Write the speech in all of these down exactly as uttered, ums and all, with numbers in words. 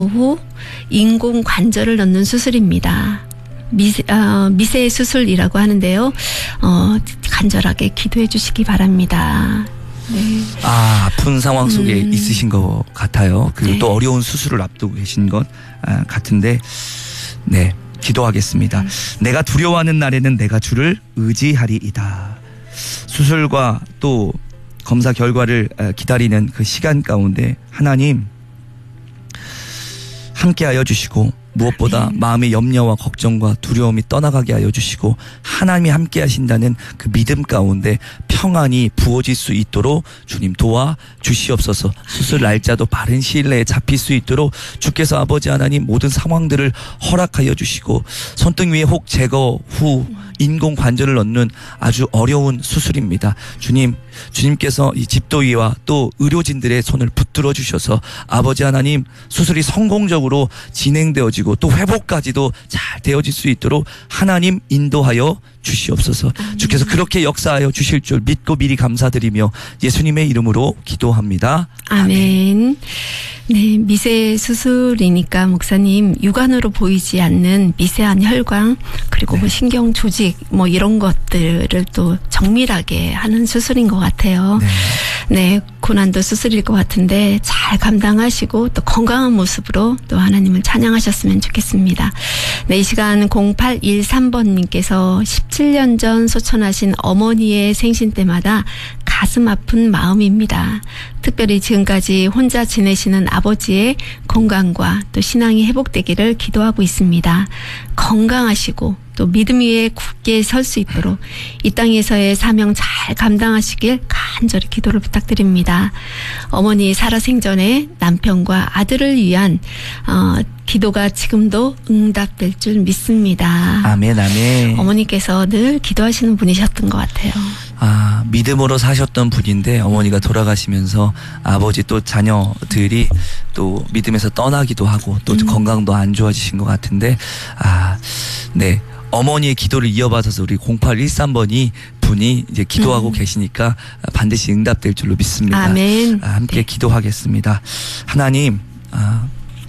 후 인공 관절을 넣는 수술입니다. 미세, 어, 미세 수술이라고 하는데요. 어, 간절하게 기도해 주시기 바랍니다. 네. 아, 아픈 상황 속에 음. 있으신 것 같아요. 그리고 네. 또 어려운 수술을 앞두고 계신 것 아, 같은데, 네, 기도하겠습니다. 음. 내가 두려워하는 날에는 내가 주를 의지하리이다. 수술과 또 검사 결과를 기다리는 그 시간 가운데 하나님 함께하여 주시고, 무엇보다 아멘. 마음의 염려와 걱정과 두려움이 떠나가게 하여 주시고, 하나님이 함께 하신다는 그 믿음 가운데 평안이 부어질 수 있도록 주님 도와 주시옵소서. 수술 날짜도 바른 시일 내에 잡힐 수 있도록 주께서 아버지 하나님 모든 상황들을 허락하여 주시고, 손등 위에 혹 제거 후 인공 관절을 넣는 아주 어려운 수술입니다. 주님, 주님께서 이 집도위와 또 의료진들의 손을 붙들어 주셔서 아버지 하나님 수술이 성공적으로 진행되어지고 또 회복까지도 잘 되어질 수 있도록 하나님 인도하여 주시옵소서. 아멘. 주께서 그렇게 역사하여 주실 줄 믿고 미리 감사드리며 예수님의 이름으로 기도합니다. 아멘. 아멘. 네, 미세 수술이니까 목사님 육안으로 보이지 않는 미세한 혈관 그리고 네. 뭐 신경 조직 뭐 이런 것들을 또 정밀하게 하는 수술인 것 같아요. 네. 네, 고난도 수술일 것 같은데 잘 감당하시고 또 건강한 모습으로 또 하나님을 찬양하셨으면 좋겠습니다. 네, 이 시간 공팔일삼 번님께서 십칠 년 전 소천하신 어머니의 생신 때마다 가슴 아픈 마음입니다. 특별히 지금까지 혼자 지내시는 아버지의 건강과 또 신앙이 회복되기를 기도하고 있습니다. 건강하시고 또 믿음 위에 굳게 설 수 있도록 이 땅에서의 사명 잘 감당하시길 간절히 기도를 부탁드립니다. 어머니 살아생전에 남편과 아들을 위한 어, 기도가 지금도 응답될 줄 믿습니다. 아멘, 아멘. 어머니께서 늘 기도하시는 분이셨던 것 같아요. 아, 믿음으로 사셨던 분인데 어머니가 돌아가시면서 아버지 또 자녀들이 또 믿음에서 떠나기도 하고 또 음. 건강도 안 좋아지신 것 같은데, 아, 네. 어머니의 기도를 이어받아서 우리 공팔일삼 번이 분이 이제 기도하고 음. 계시니까 반드시 응답될 줄로 믿습니다. 아멘. 아, 함께 네. 기도하겠습니다. 하나님, 아,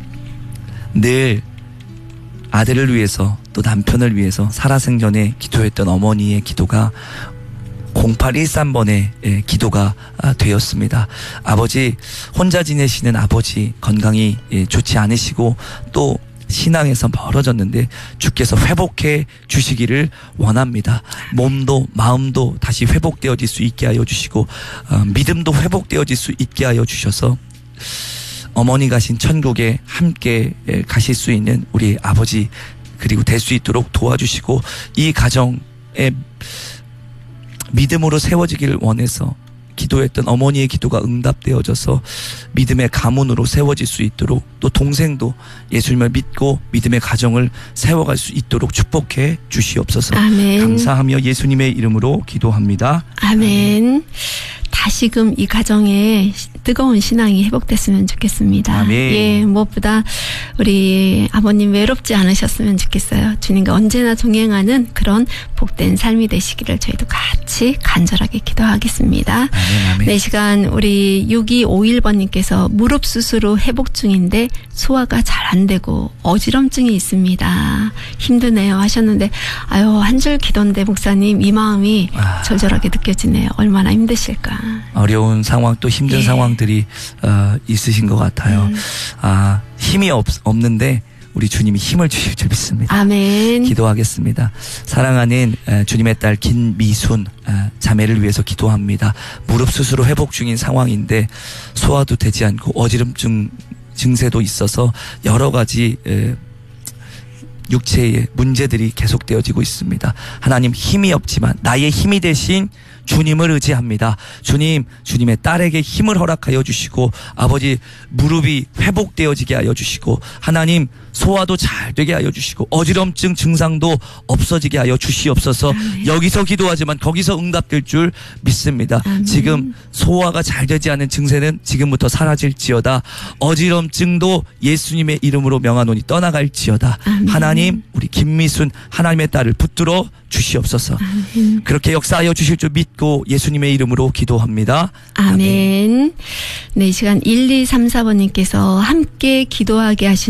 늘 아들을 위해서 또 남편을 위해서 살아생전에 기도했던 어머니의 기도가 공팔일삼 번의 기도가 되었습니다. 아버지, 혼자 지내시는 아버지 건강이 좋지 않으시고 또 신앙에서 멀어졌는데 주께서 회복해 주시기를 원합니다. 몸도 마음도 다시 회복되어질 수 있게 하여 주시고 어, 믿음도 회복되어질 수 있게 하여 주셔서 어머니 가신 천국에 함께 가실 수 있는 우리 아버지 그리고 될 수 있도록 도와주시고 이 가정에 믿음으로 세워지기를 원해서 기도했던 어머니의 기도가 응답되어져서 믿음의 가문으로 세워질 수 있도록 또 동생도 예수님을 믿고 믿음의 가정을 세워갈 수 있도록 축복해 주시옵소서. 아멘. 감사하며 예수님의 이름으로 기도합니다. 아멘. 아멘. 다시금 이 가정에 뜨거운 신앙이 회복됐으면 좋겠습니다. 아멘. 예, 무엇보다 우리 아버님 외롭지 않으셨으면 좋겠어요. 주님과 언제나 동행하는 그런 복된 삶이 되시기를 저희도 같이 간절하게 기도하겠습니다. 아멘, 아멘. 네, 시간 우리 육이오일 번님께서 무릎 수술 후 회복 중인데 소화가 잘 안 되고 어지럼증이 있습니다. 힘드네요 하셨는데 아유, 한 줄 기도인데 목사님 이 마음이 아. 절절하게 느껴지네요. 얼마나 힘드실까. 어려운 상황 또 힘든 예. 상황들이 어, 있으신 것 같아요. 음. 아, 힘이 없, 없는데 우리 주님이 힘을 주실 줄 믿습니다. 아멘. 기도하겠습니다. 사랑하는 주님의 딸 김미순 자매를 위해서 기도합니다. 무릎 수술 후 회복 중인 상황인데 소화도 되지 않고 어지럼증 증세도 있어서 여러 가지 육체의 문제들이 계속되어지고 있습니다. 하나님, 힘이 없지만 나의 힘이 되신 주님을 의지합니다. 주님, 주님의 딸에게 힘을 허락하여 주시고 아버지 무릎이 회복되어지게 하여 주시고 하나님 소화도 잘 되게 하여 주시고 어지럼증 증상도 없어지게 하여 주시옵소서. 아멘. 여기서 기도하지만 거기서 응답될 줄 믿습니다. 아멘. 지금 소화가 잘 되지 않은 증세는 지금부터 사라질지어다. 어지럼증도 예수님의 이름으로 명하노니 떠나갈지어다. 아멘. 하나님 하나님 우리 김미순 하나님의 딸을 붙들어 주시옵소서. 아멘. 그렇게 역사하여 주실 줄 믿고 예수님의 이름으로 기도합니다. 아멘. 아멘. 네, 이 시간 일, 이, 삼, 사 번님께서 함께 기도하게 하신